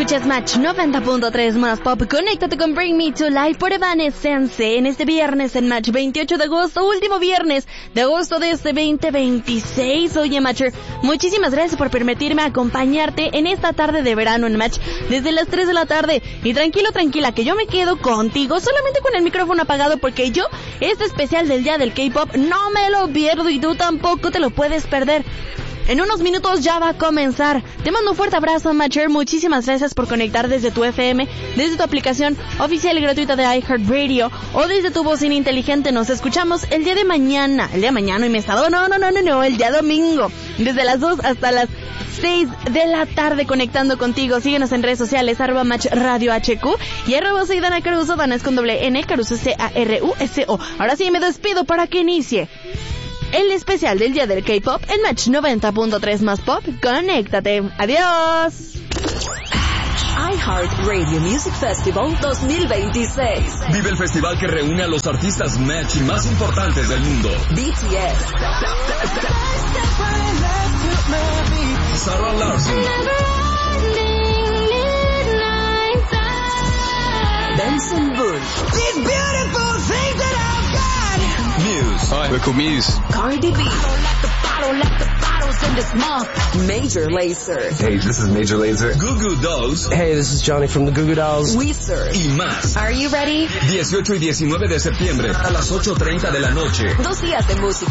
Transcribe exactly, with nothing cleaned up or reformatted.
Escuchas Match noventa punto tres más pop. Conéctate con Bring Me to Life por Evanescence en este viernes en Match veintiocho de agosto, último viernes de agosto de este veinte veintiséis. Oye, Matcher, muchísimas gracias por permitirme acompañarte en esta tarde de verano en Match desde las tres de la tarde. Y tranquilo, tranquila, que yo me quedo contigo solamente con el micrófono apagado porque yo, este especial del día del K-pop, no me lo pierdo y tú tampoco te lo puedes perder. En unos minutos ya va a comenzar. Te mando un fuerte abrazo, Matcher. Muchísimas gracias por conectar desde tu F M, desde tu aplicación oficial y gratuita de iHeartRadio o desde tu bocina inteligente. Nos escuchamos el día de mañana. El día de mañana y me estado. No, no, no, no, no. El día domingo. Desde las dos hasta las seis de la tarde conectando contigo. Síguenos en redes sociales, arroba Match Radio H Q y arroba soy Dana Caruso. Dana es con doble N, Caruso C A R U S O. Ahora sí me despido para que inicie el especial del día del K-pop en Match noventa punto tres más pop. Conéctate. Adiós. iHeart Radio Music Festival dos mil veintiséis. Vive el festival que reúne a los artistas Match más importantes del mundo. B T S, Sarah Larson, Benson Boone, Muse, Hi, we're called Muse. Cardi B, Major Lazer, Hey, this is Major Lazer. Goo Goo Dolls. Hey, this is Johnny from the Goo Goo Dolls. Weezer. Y más. Are you ready? dieciocho y diecinueve de septiembre a las ocho treinta de la noche. Dos días de música.